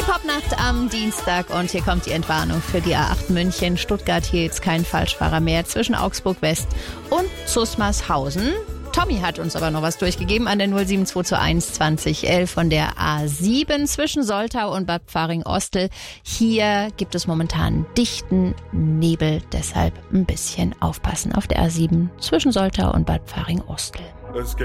Die Popnacht am Dienstag und hier kommt die Entwarnung für die A8 München. Stuttgart, hier jetzt kein Falschfahrer mehr zwischen Augsburg West und Zusmarshausen. Tommy hat uns aber noch was durchgegeben an der 07221 2011 von der A7 zwischen Soltau und Bad Pfarring-Ostel. Hier gibt es momentan dichten Nebel, deshalb ein bisschen aufpassen auf der A7 zwischen Soltau und Bad Pfarring-Ostel.